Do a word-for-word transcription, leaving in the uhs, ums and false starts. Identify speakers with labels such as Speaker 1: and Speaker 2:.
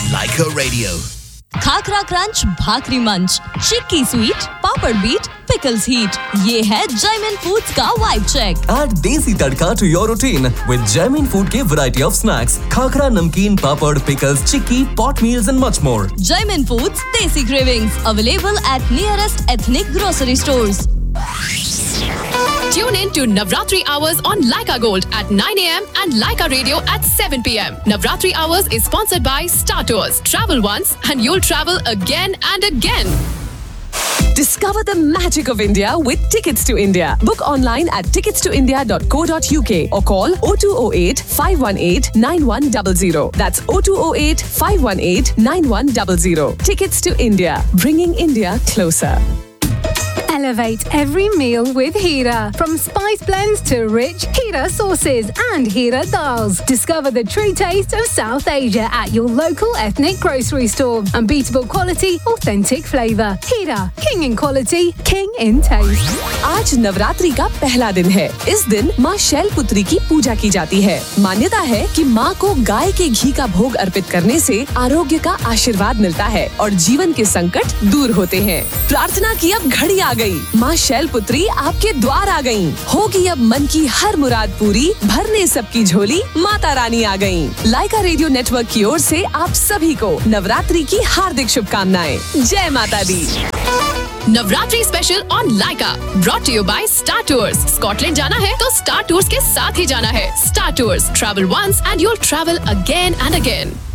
Speaker 1: Laika Radio.
Speaker 2: Khakhra crunch, भाकरी मंच, चिक्की sweet, पापड़ beat, pickles heat. ये है जयमिन फूड्स का वाइब चेक.
Speaker 3: Add देसी तड़का to your routine with Jaimin Food के variety of snacks, खाकरा, नमकीन, पापड़, pickles, chikki, pot meals and much more.
Speaker 2: Jaimin Foods Desi Cravings available at nearest ethnic grocery stores.
Speaker 4: Tune in to Navratri Hours on Laika Gold at nine a.m. and Laika Radio at seven p.m. Navratri Hours is sponsored by Star Tours. Travel once and you'll travel again and again.
Speaker 5: Discover the magic of India with Tickets to India. Book online at tickets to india dot co dot uk or call oh two oh eight, five one eight, nine one zero zero. That's oh two oh eight, five one eight, nine one zero zero. Tickets to India, bringing India closer.
Speaker 6: Elevate every meal with Hira. From spice blends to rich Hira sauces and Hira dals. Discover the true taste of South Asia at your local ethnic grocery store. Unbeatable quality, authentic flavor. Hira, king in quality, king in taste.
Speaker 5: आज नवरात्रि का पहला दिन है. इस दिन माँ शैलपुत्री की पूजा की जाती है. मान्यता है कि माँ को गाय के घी का भोग अर्पित करने से आरोग्य का आशीर्वाद मिलता है और जीवन के संकट दूर होते हैं. प्रार्थना की अब घड़ी आ गई. माँ शैलपुत्री आपके द्वार आ गईं. होगी अब मन की हर मुराद पूरी. भरने सबकी झोली माता रानी आ गईं. लाइका रेडियो नेटवर्क की ओर से आप सभी को नवरात्रि की हार्दिक शुभकामनाएं. जय माता दी.
Speaker 4: Navratri special on Lyca brought to you by star tours. Scotland जाना है तो स्टार टूर्स के साथ ही जाना है. Star tours, travel once and you'll travel again and again.